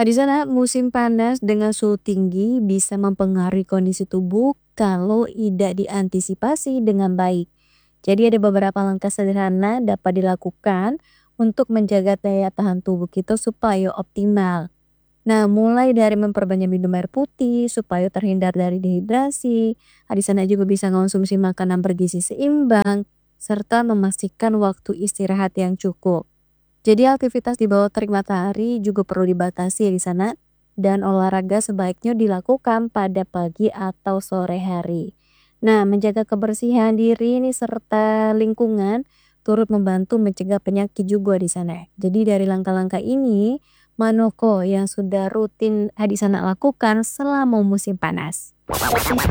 Di sana musim panas dengan suhu tinggi bisa mempengaruhi kondisi tubuh kalau tidak diantisipasi dengan baik. Jadi ada beberapa langkah sederhana dapat dilakukan untuk menjaga daya tahan tubuh kita supaya optimal. Nah, mulai dari memperbanyak minum air putih supaya terhindar dari dehidrasi. Di sana juga bisa konsumsi makanan bergizi seimbang serta memastikan waktu istirahat yang cukup. Jadi aktivitas di bawah terik matahari juga perlu dibatasi di sana dan olahraga sebaiknya dilakukan pada pagi atau sore hari. Nah, menjaga kebersihan diri ini serta lingkungan turut membantu mencegah penyakit juga di sana. Jadi dari langkah-langkah ini, manoko yang sudah rutin di sana lakukan selama musim panas?